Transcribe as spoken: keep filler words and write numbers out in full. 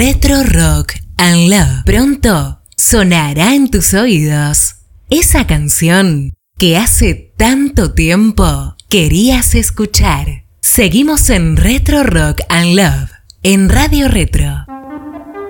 Retro Rock and Love pronto sonará en tus oídos esa canción que hace tanto tiempo querías escuchar. Seguimos en Retro Rock and Love en Radio Retro.